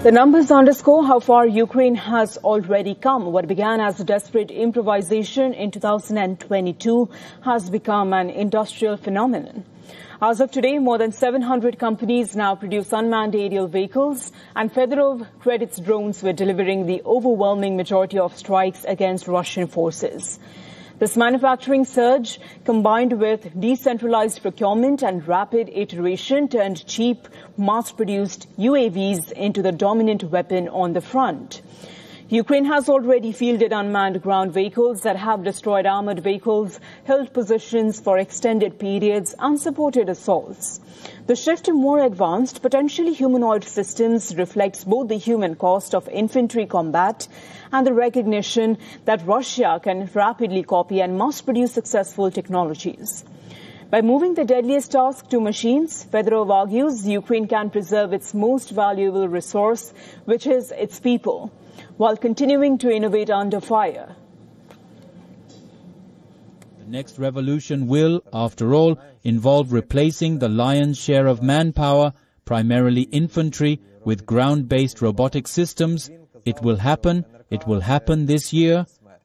The numbers underscore how far Ukraine has already come. What began as a desperate improvisation in 2022 has become an industrial phenomenon. As of today, more than 700 companies now produce unmanned aerial vehicles, and Fedorov credits drones with delivering the overwhelming majority of strikes against Russian forces. This manufacturing surge, combined with decentralized procurement and rapid iteration, turned cheap, mass-produced UAVs into the dominant weapon on the front. Ukraine has already fielded unmanned ground vehicles that have destroyed armored vehicles, held positions for extended periods, and supported assaults. The shift to more advanced, potentially humanoid systems reflects both the human cost of infantry combat and the recognition that Russia can rapidly copy and mass-produce successful technologies. By moving the deadliest task to machines, Fedorov argues Ukraine can preserve its most valuable resource, which is its people, while continuing to innovate under fire. The next revolution will, after all, involve replacing the lion's share of manpower, primarily infantry, with ground-based robotic systems. It will happen this year.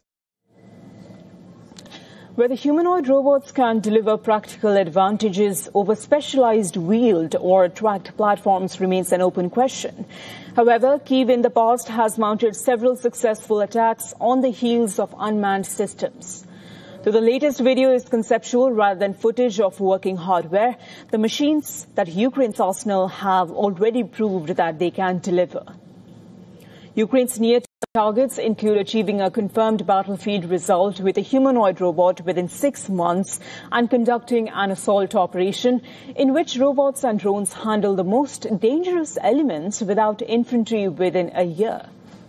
Whether humanoid robots can deliver practical advantages over specialized wheeled or tracked platforms remains an open question. However, Kyiv in the past has mounted several successful attacks on the heels of unmanned systems. Though the latest video is conceptual rather than footage of working hardware, the machines that Ukraine's arsenal have already proved that they can deliver. Ukraine's near targets include achieving a confirmed battlefield result with a humanoid robot within 6 months and conducting an assault operation in which robots and drones handle the most dangerous elements without infantry within a year.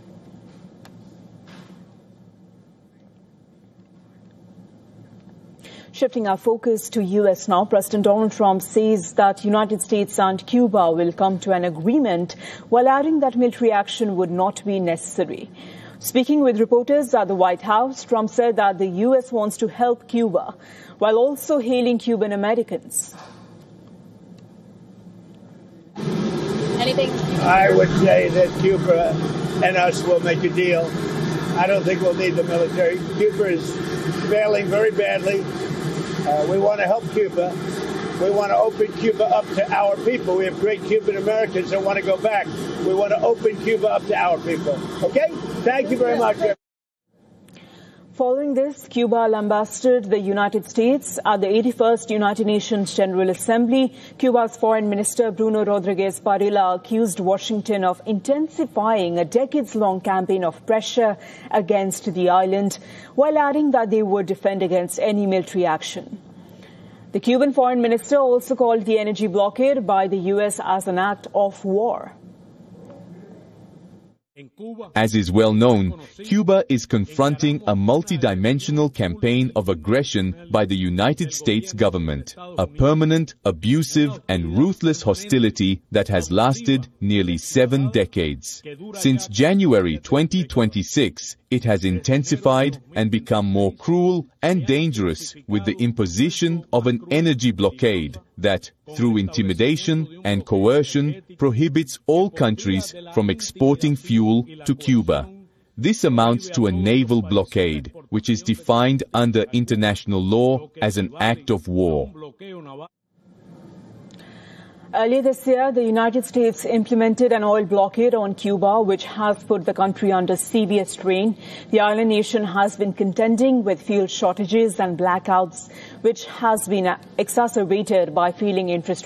Shifting our focus to U.S. now, President Donald Trump says that United States and Cuba will come to an agreement, while adding that military action would not be necessary. Speaking with reporters at the White House, Trump said that the U.S. wants to help Cuba, while also hailing Cuban Americans. Anything? I would say that Cuba and us will make a deal. I don't think we'll need the military. Cuba is failing very badly. We want to help Cuba. We want to open Cuba up to our people. We have great Cuban Americans that want to go back. We want to open Cuba up to our people. Okay? Thank you very much. Following this, Cuba ambassador to the United States at the 81st United Nations General Assembly. Cuba's Foreign Minister Bruno Rodriguez Parilla accused Washington of intensifying a decades-long campaign of pressure against the island, while adding that they would defend against any military action. The Cuban Foreign Minister also called the energy blockade by the U.S. as an act of war. As is well known, Cuba is confronting a multidimensional campaign of aggression by the United States government, a permanent, abusive, and ruthless hostility that has lasted nearly 7 decades. Since January 2026, it has intensified and become more cruel and dangerous with the imposition of an energy blockade that, through intimidation and coercion, prohibits all countries from exporting fuel to Cuba. This amounts to a naval blockade, which is defined under international law as an act of war. Earlier this year, the United States implemented an oil blockade on Cuba, which has put the country under severe strain. The island nation has been contending with fuel shortages and blackouts, which has been exacerbated by failing infrastructure.